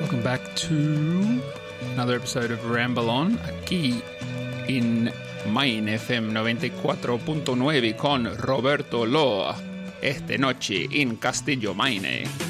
Welcome back to another episode of Ramble On, aquí en Maine FM 94.9 con Roberto Loa, esta noche en Castillo, Maine.